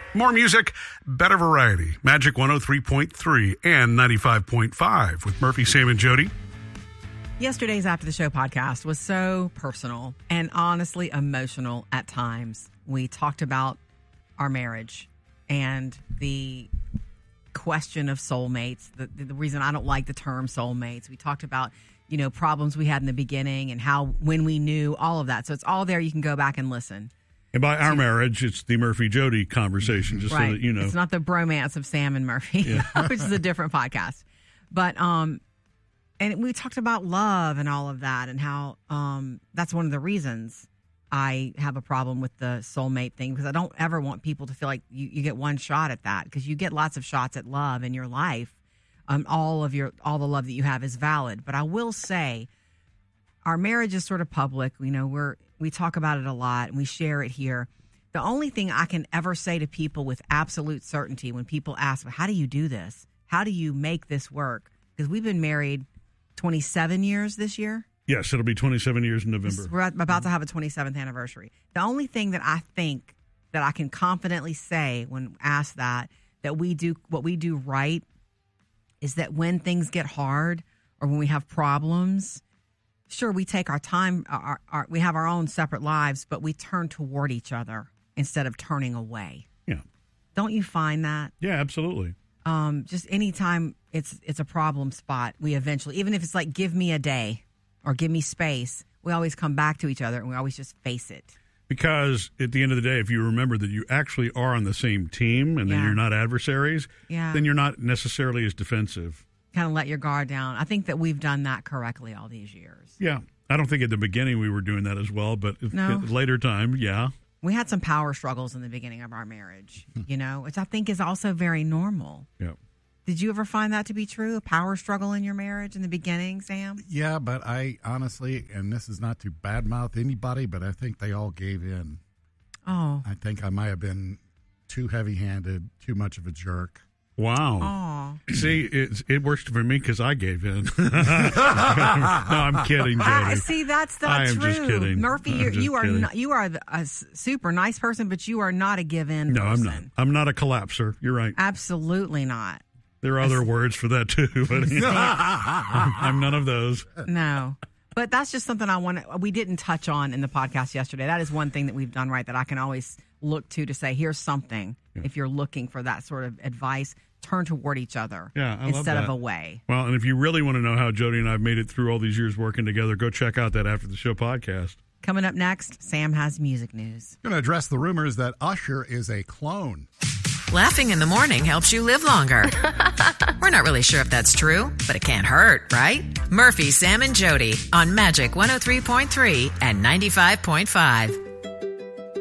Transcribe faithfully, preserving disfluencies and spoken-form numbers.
More music, better variety. Magic one oh three point three and ninety-five point five with Murphy, Sam, and Jody. Yesterday's After the Show podcast was so personal and honestly emotional at times. We talked about our marriage and the question of soulmates, the, the reason I don't like the term soulmates. We talked about, you know, problems we had in the beginning and how, when we knew, all of that. So it's all there. You can go back and listen. And by our marriage, it's the Murphy-Jody conversation, just right. so that you know. It's not the bromance of Sam and Murphy, yeah. which is a different podcast. But, um, and we talked about love and all of that and how um, that's one of the reasons I have a problem with the soulmate thing, because I don't ever want people to feel like you, you get one shot at that, because you get lots of shots at love in your life. Um, all of your, all the love that you have is valid. But I will say our marriage is sort of public. You know, we're, we talk about it a lot and we share it here. The only thing I can ever say to people with absolute certainty when people ask, well, how do you do this? How do you make this work? Because we've been married twenty-seven years this year. Yes, it'll be twenty-seven years in November. We're about to have a twenty-seventh anniversary. The only thing that I think that I can confidently say when asked that, that we do, what we do right, is that when things get hard or when we have problems, sure, we take our time, our, our, we have our own separate lives, but we turn toward each other instead of turning away. Yeah. Don't you find that? Yeah, absolutely. Um, just anytime it's it's a problem spot, we eventually, even if it's like, give me a day or give me space, we always come back to each other and we always just face it. Because at the end of the day, if you remember that you actually are on the same team and yeah. that you're not adversaries, yeah. then you're not necessarily as defensive. Kind of let your guard down. I think that we've done that correctly all these years. Yeah. I don't think at the beginning we were doing that as well, but no. at later time, yeah. We had some power struggles in the beginning of our marriage, you know, which I think is also very normal. Yeah. Did you ever find that to be true, a power struggle in your marriage in the beginning, Sam? Yeah, but I honestly, and this is not to badmouth anybody, but I think they all gave in. Oh. I think I might have been too heavy-handed, too much of a jerk. Wow. Oh. See, it, it works for me because I gave in. No, I'm kidding, Jody. I, see, that's not I am true. just kidding. Murphy, you, you are not, you are a super nice person, but you are not a give-in no, person. I'm not. I'm not a collapser. You're right. Absolutely not. There are other words for that, too. But I'm, I'm none of those. No. But that's just something I want to, we didn't touch on in the podcast yesterday. That is one thing that we've done right that I can always look to to say, here's something. Yeah. If you're looking for that sort of advice, turn toward each other yeah, I instead love of away. Well, and if you really want to know how Jody and I have made it through all these years working together, go check out that After the Show podcast. Coming up next, Sam has music news. Going to address the rumors that Usher is a clone. Laughing in the morning helps you live longer. We're not really sure if that's true, but it can't hurt, right? Murphy, Sam, and Jody on Magic one oh three point three and ninety-five point five.